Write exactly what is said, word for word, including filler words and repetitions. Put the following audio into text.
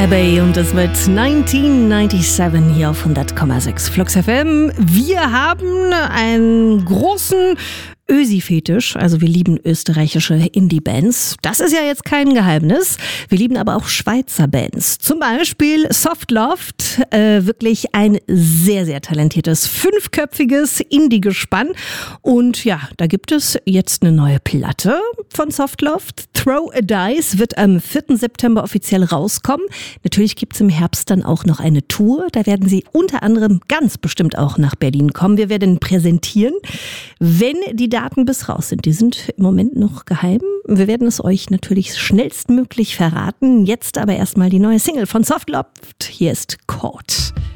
Abbey und das wird neunzehnhundertsiebenundneunzig hier auf hundert Komma sechs Flux F M. Wir haben einen großen Ösi-Fetisch, also wir lieben österreichische Indie-Bands. Das ist ja jetzt kein Geheimnis. Wir lieben aber auch Schweizer Bands. Zum Beispiel Softloft, äh, wirklich ein sehr, sehr talentiertes, fünfköpfiges Indie-Gespann. Und ja, da gibt es jetzt eine neue Platte von Softloft. Throw a Dice wird am vierten September offiziell rauskommen. Natürlich gibt es im Herbst dann auch noch eine Tour. Da werden sie unter anderem ganz bestimmt auch nach Berlin kommen. Wir werden präsentieren, wenn die Daten bis raus sind. Die sind im Moment noch geheim. Wir werden es euch natürlich schnellstmöglich verraten. Jetzt aber erstmal die neue Single von Softloft. Hier ist Caught.